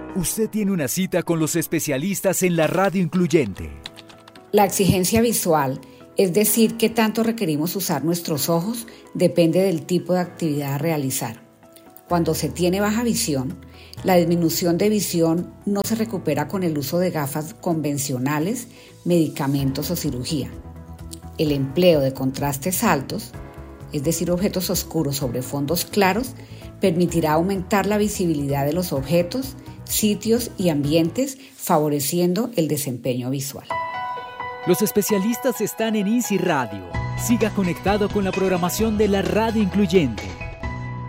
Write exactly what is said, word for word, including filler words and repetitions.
Usted tiene una cita con los especialistas en la radio incluyente. La exigencia visual, es decir, qué tanto requerimos usar nuestros ojos, depende del tipo de actividad a realizar. Cuando se tiene baja visión, la disminución de visión no se recupera con el uso de gafas convencionales, medicamentos o cirugía. El empleo de contrastes altos, es decir, objetos oscuros sobre fondos claros, permitirá aumentar la visibilidad de los objetos, sitios y ambientes, favoreciendo el desempeño visual. Los especialistas están en Easy Radio. Siga conectado con la programación de la radio incluyente.